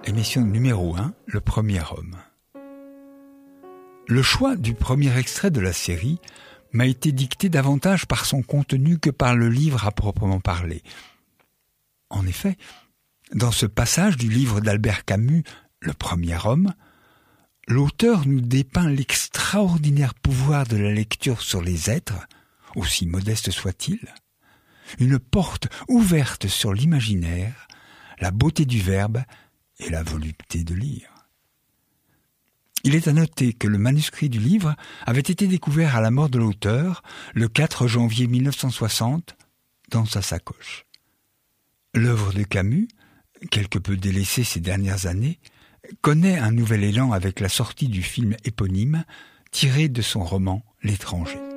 émission numéro 1, Le Premier Homme. Le choix du premier extrait de la série m'a été dicté davantage par son contenu que par le livre à proprement parler. En effet, dans ce passage du livre d'Albert Camus, Le Premier Homme, l'auteur nous dépeint l'extraordinaire pouvoir de la lecture sur les êtres, aussi modestes soient-ils, une porte ouverte sur l'imaginaire, la beauté du verbe et la volupté de lire. Il est à noter que le manuscrit du livre avait été découvert à la mort de l'auteur le 4 janvier 1960 dans sa sacoche. L'œuvre de Camus, quelque peu délaissée ces dernières années, connaît un nouvel élan avec la sortie du film éponyme tiré de son roman L'étranger.